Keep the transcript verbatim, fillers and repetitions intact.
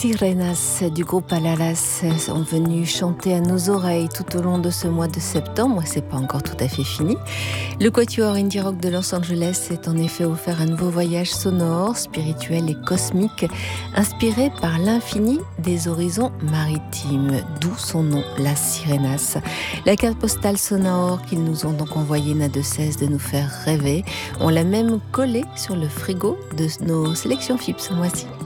Sirenas du groupe Alalas sont venus chanter à nos oreilles tout au long de ce mois de septembre. C'est pas encore tout à fait fini. Le quatuor indie rock de Los Angeles s'est en effet offert un nouveau voyage sonore, spirituel et cosmique, inspiré par l'infini des horizons maritimes, d'où son nom, la Sirenas. La carte postale sonore qu'ils nous ont donc envoyée n'a de cesse de nous faire rêver. On l'a même collée sur le frigo de nos sélections F I P ce mois-ci.